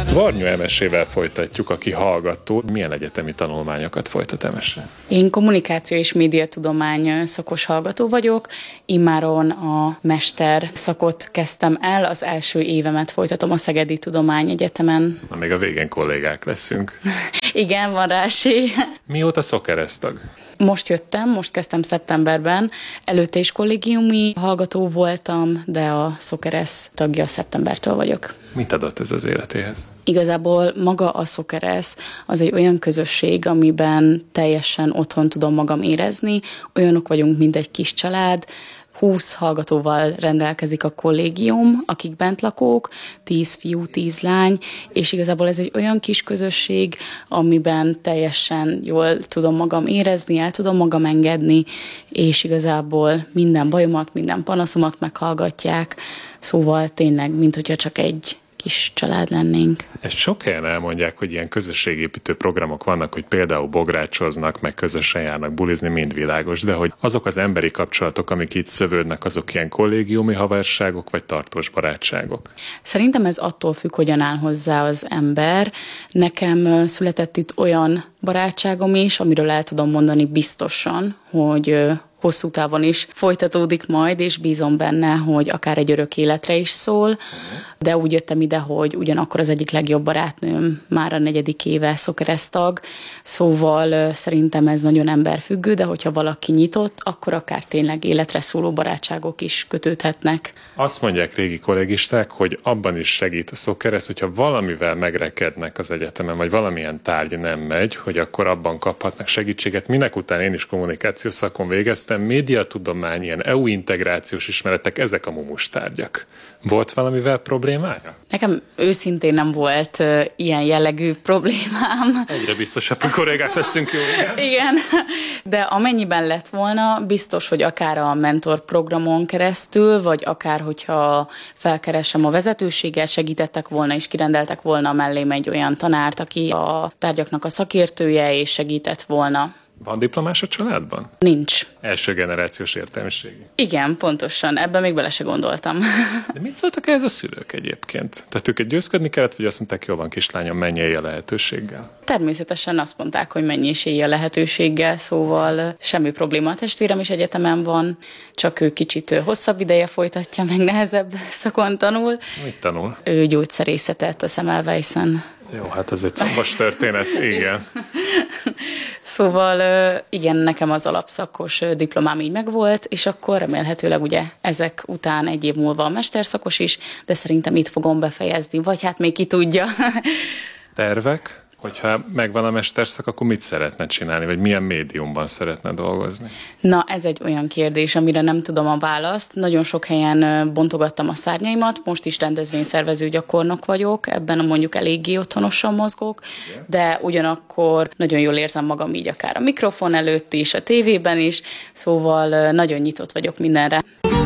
Varnyó Emesével folytatjuk, aki hallgató. Milyen egyetemi tanulmányokat folytat Emese? Én kommunikáció és médiatudomány szakos hallgató vagyok. Immáron a mester szakot kezdtem el, az első évemet folytatom a Szegedi Tudományegyetemen. Na, még a végén kollégák leszünk. Igen, van rá esély. Mióta szokeresztag? Most kezdtem szeptemberben. Előtte is kollégiumi hallgató voltam, de a Szokeresz tagja szeptembertől vagyok. Mit adott ez az életéhez? Igazából maga a Szokeresz az egy olyan közösség, amiben teljesen otthon tudom magam érezni. Olyanok vagyunk, mint egy kis család. 20 hallgatóval rendelkezik a kollégium, akik bent lakók, 10 fiú, 10 lány, és igazából ez egy olyan kis közösség, amiben teljesen jól tudom magam érezni, el tudom magam engedni, és igazából minden bajomat, minden panaszomat meghallgatják, szóval tényleg, mint hogyha csak egy kis család lennénk. Ezt sok helyen elmondják, hogy ilyen közösségépítő programok vannak, hogy például bográcsoznak, meg közösen járnak bulizni, mind világos, de hogy azok az emberi kapcsolatok, amik itt szövődnek, azok ilyen kollégiumi haverságok, vagy tartós barátságok? Szerintem ez attól függ, hogyan áll hozzá az ember. Nekem született itt olyan barátságom is, amiről el tudom mondani biztosan, hogy hosszú távon is folytatódik majd, és bízom benne, hogy akár egy örök életre is szól, de úgy jöttem ide, hogy ugyanakkor az egyik legjobb barátnőm már a 4. éve szokeresztag, szóval szerintem ez nagyon emberfüggő, de hogyha valaki nyitott, akkor akár tényleg életre szóló barátságok is kötődhetnek. Azt mondják régi kollégisták, hogy abban is segít a szokeresz, hogyha valamivel megrekednek az egyetemen, vagy valamilyen tárgy nem megy, hogy akkor abban kaphatnak segítséget. Minek után én is kommunikációs szakon végeztem, médiatudomány, ilyen EU integrációs ismeretek, ezek a mumus tárgyak. Volt valamivel problémája? Nekem őszintén nem volt ilyen jellegű problémám. Egyre biztosabb, hogy kollégák leszünk, jó? Igen, de amennyiben lett volna, biztos, hogy akár a mentor programon keresztül, vagy akár, hogyha felkeresem a vezetőséggel, segítettek volna és kirendeltek volna mellém egy olyan tanárt, aki a tárgyaknak a szakértője, és segített volna. Van diplomás a családban? Nincs. Első generációs értelmiségi. Igen, pontosan. Ebben még bele se gondoltam. De mit szóltak ehhez a szülők egyébként? Tehát őket győzködni kellett, vagy azt mondták, jól van kislányom, menj élj a lehetőséggel? Természetesen azt mondták, hogy menj és élj a lehetőséggel, szóval semmi probléma. A testvérem is egyetemen van, csak ő kicsit hosszabb ideje folytatja, meg nehezebb szakon tanul. Mit tanul? Ő gyógyszerészetet a Semmelweisen. Jó, hát ez egy szomjas történet, igen. Szóval igen, nekem az alapszakos diplomám így megvolt, és akkor remélhetőleg ugye ezek után egy év múlva a mesterszakos is, de szerintem itt fogom befejezni, vagy hát még ki tudja. Tervek? Hogyha megvan a mesterszak, akkor mit szeretne csinálni, vagy milyen médiumban szeretne dolgozni? Na, ez egy olyan kérdés, amire nem tudom a választ. Nagyon sok helyen bontogattam a szárnyaimat, most is rendezvényszervező gyakornok vagyok, ebben mondjuk eléggé otthonosan mozgok, de ugyanakkor nagyon jól érzem magam így akár a mikrofon előtt is, a tévében is, szóval nagyon nyitott vagyok mindenre.